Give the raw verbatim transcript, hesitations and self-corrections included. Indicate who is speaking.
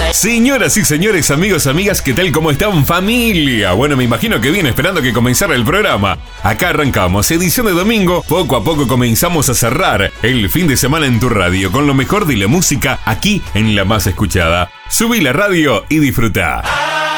Speaker 1: Señoras y señores, amigos, amigas, ¿qué tal? ¿Cómo están, familia? Bueno, me imagino que viene esperando que comenzara el programa. Acá arrancamos, edición de domingo. Poco a poco comenzamos a cerrar el fin de semana en tu radio con lo mejor de la música aquí en la más escuchada. Subí la radio y disfruta.